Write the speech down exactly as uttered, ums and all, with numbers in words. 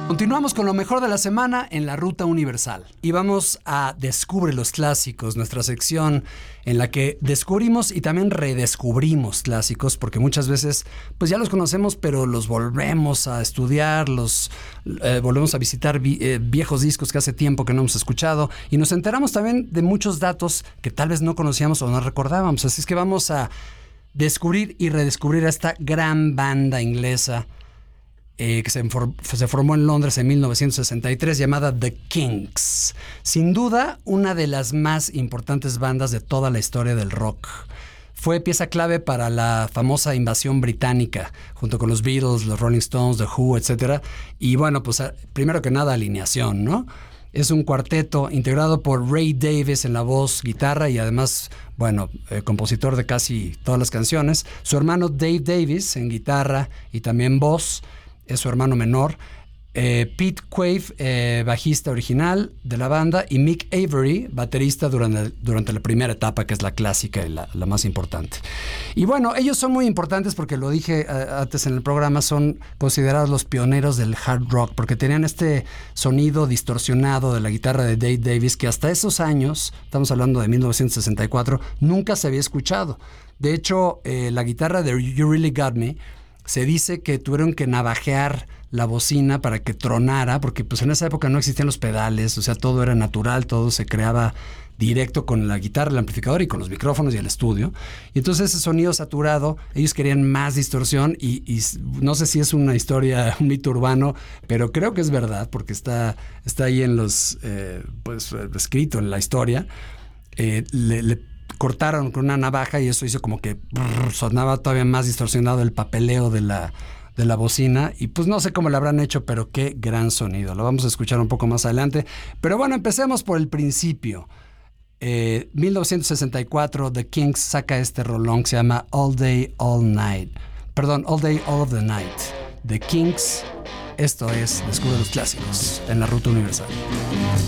Continuamos con lo mejor de la semana en la Ruta Universal y vamos a Descubre los Clásicos, nuestra sección en la que descubrimos y también redescubrimos clásicos, porque muchas veces pues ya los conocemos, pero los volvemos a estudiar, los eh, volvemos a visitar vi- eh, viejos discos que hace tiempo que no hemos escuchado y nos enteramos también de muchos datos que tal vez no conocíamos o no recordábamos. Así es que vamos a descubrir y redescubrir a esta gran banda inglesa Eh, que se, for- se formó en Londres en mil novecientos sesenta y tres, llamada The Kinks. Sin duda, una de las más importantes bandas de toda la historia del rock. Fue pieza clave para la famosa invasión británica, junto con los Beatles, los Rolling Stones, The Who, etcétera. Y bueno, pues primero que nada, alineación, ¿no? Es un cuarteto integrado por Ray Davies en la voz, guitarra y además, bueno, eh, compositor de casi todas las canciones. Su hermano Dave Davies en guitarra y también voz. Es su hermano menor, eh, Pete Quaife, eh, bajista original de la banda, y Mick Avery, baterista durante, durante la primera etapa, que es la clásica y la, la más importante. Y bueno, ellos son muy importantes porque lo dije uh, antes en el programa, son considerados los pioneros del hard rock, porque tenían este sonido distorsionado de la guitarra de Dave Davies que hasta esos años, estamos hablando de mil novecientos sesenta y cuatro, nunca se había escuchado. De hecho, eh, la guitarra de You Really Got Me, se dice que tuvieron que navajear la bocina para que tronara, porque pues en esa época no existían los pedales, o sea, todo era natural, todo se creaba directo con la guitarra, el amplificador y con los micrófonos y el estudio. Y entonces ese sonido saturado, ellos querían más distorsión y, y no sé si es una historia, un mito urbano, pero creo que es verdad, porque está, está ahí en los, eh, pues escrito en la historia. Eh, le, le cortaron con una navaja y eso hizo como que brrr, sonaba todavía más distorsionado el papeleo de la, de la bocina y pues no sé cómo lo habrán hecho, pero qué gran sonido. Lo vamos a escuchar un poco más adelante. Pero bueno, empecemos por el principio. Eh, mil novecientos sesenta y cuatro, The Kinks saca este rolón que se llama All Day, All Night. Perdón, All Day, All of the Night. The Kinks, esto es Descubre los Clásicos en la Ruta Universal.